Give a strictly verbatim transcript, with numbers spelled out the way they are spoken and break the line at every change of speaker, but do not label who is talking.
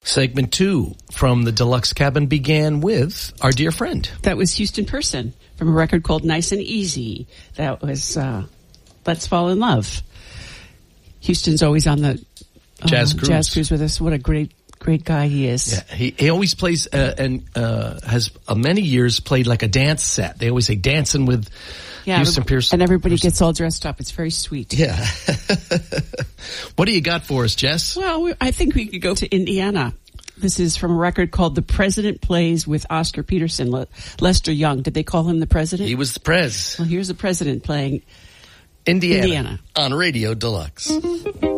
Segment two from the Deluxe Cabin began with our dear friend.
That was Houston Person from a record called Nice and Easy. That was uh, Let's Fall in Love. Houston's always on the uh,
Jazz Cruise.
Jazz Cruise with us. What a great, great guy he is.
Yeah, he, he always plays uh, and uh, has uh, many years played like a dance set. They always say dancing with
Yeah,
Houston Pearson.
and everybody
Pearson.
gets all dressed up. It's very sweet.
Yeah. What do you got for us, Jess?
Well, we- I think we could go to Indiana. This is from a record called The President Plays with Oscar Peterson, Le- Lester Young. Did they call him the president?
He was the prez.
Well, here's the president playing
Indiana,
Indiana.
on Radio Deluxe.